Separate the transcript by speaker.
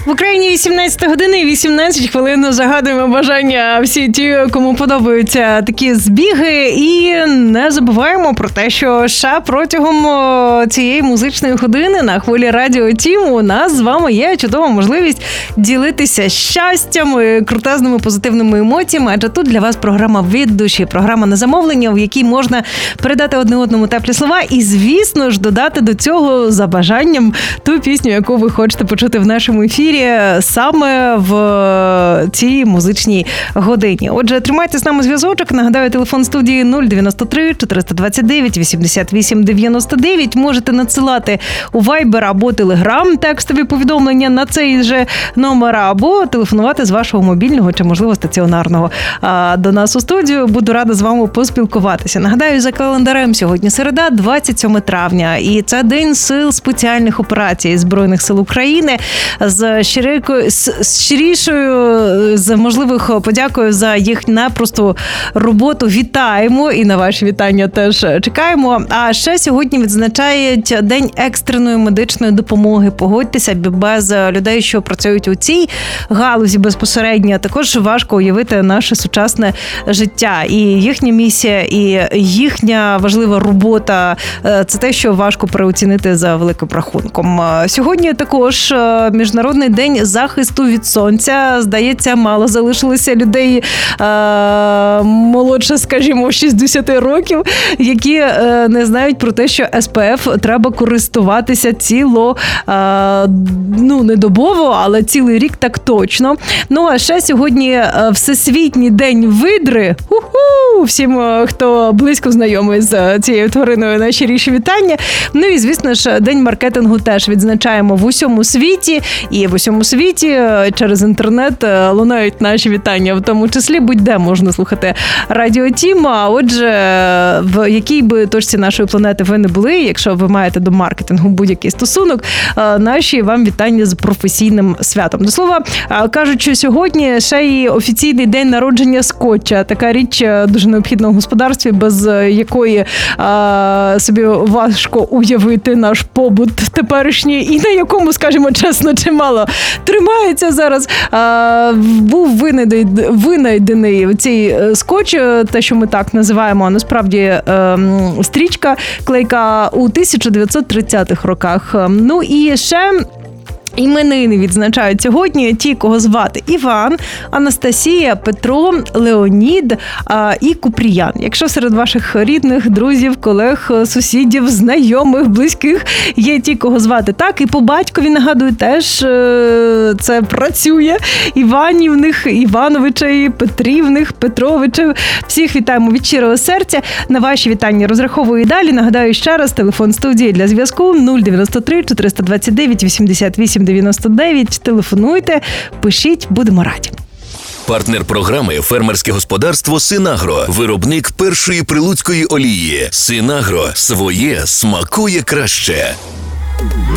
Speaker 1: В Україні 18 години і 18 хвилин. Загадуємо бажання всі ті, кому подобаються такі збіги. І не забуваємо про те, що ще протягом цієї музичної години на хвилі Радіо Тім у нас з вами є чудова можливість ділитися щастям, крутезними позитивними емоціями. Адже тут для вас програма від душі, програма на замовлення, в якій можна передати одне одному теплі слова і, звісно ж, додати до цього за бажанням ту пісню, яку ви хочете почути в нашому ефірі саме в цій музичній годині. Отже, тримайте з нами зв'язочок. Нагадаю, телефон студії 093 429 88 99. Можете надсилати у Viber або Telegram текстові повідомлення на цей же номер, або телефонувати з вашого мобільного чи, можливо, стаціонарного до нас у студію. Буду рада з вами поспілкуватися. Нагадаю, за календарем сьогодні середа, 27 травня. І це День сил спеціальних операцій Збройних сил України. З щирішою, з можливих подякою за їх непросту роботу вітаємо, і на ваші вітання теж чекаємо. А ще сьогодні відзначають День екстреної медичної допомоги. Погодьтеся, без людей, що працюють у цій галузі безпосередньо, також важко уявити наше сучасне життя. І їхня місія, і їхня важлива робота – це те, що важко переоцінити за великим рахунком. Сьогодні також Міжнародний день захисту від сонця. Здається, мало залишилося людей молодше, скажімо, 60 років, які не знають про те, що СПФ треба користуватися не добово, але цілий рік так точно. Ну, а ще сьогодні Всесвітній день видри. Всім, хто близько знайомий з цією твариною, найщиріші вітання. Ну і, звісно ж, День маркетингу теж відзначаємо в усьому світі. І в усьому світі через інтернет лунають наші вітання. В тому числі будь-де можна слухати Радіо Тім. А отже, в якій би точці нашої планети ви не були, якщо ви маєте до маркетингу будь-який стосунок, наші вам вітання з професійним святом. До слова, кажуть, що сьогодні ще й офіційний день народження скотча. Така річ дуже необхідна в господарстві, без якої собі важко уявити наш побут теперішній, і на якому, скажімо чесно, чимало тримається зараз. Був винайдений цей скотч, те, що ми так називаємо, а насправді стрічка клейка у 1930-х роках. Ну і ще іменини відзначають сьогодні ті, кого звати Іван, Анастасія, Петро, Леонід і Купріян. Якщо серед ваших рідних, друзів, колег, сусідів, знайомих, близьких є ті, кого звати так, і по батькові, нагадую, теж це працює. Іванівних, Івановичей, Петрівних, Петровичів. Всіх вітаємо від щирого серця. На ваші вітання розраховую і далі. Нагадаю ще раз, телефон студії для зв'язку 093 429 88 99. Телефонуйте, пишіть, будемо раді.
Speaker 2: Партнер програми «Фермерське господарство Синагро». Виробник першої прилуцької олії. Синагро. Своє смакує краще.